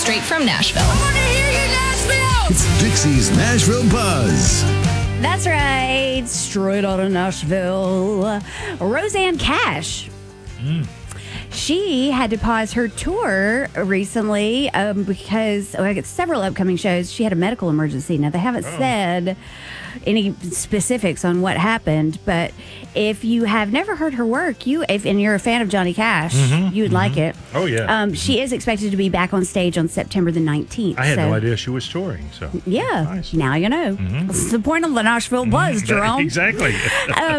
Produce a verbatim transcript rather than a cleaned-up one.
straight from Nashville. It's Dixie's Nashville Buzz. That's right. Straight out of Nashville. Roseanne Cash. Mm. She had to pause her tour recently um, because oh, I got several upcoming shows. She had a medical emergency. Now, they haven't Oh. said any specifics on what happened, but if you have never heard her work, you if and you're a fan of Johnny Cash, Mhm, you would mhm. like it. Oh, yeah. Um, she is expected to be back on stage on September the nineteenth. I had so, no idea she was touring. So Yeah, Nice. now you know. Mhm. That's the point of the Nashville Buzz, Jerome. Exactly. Uh,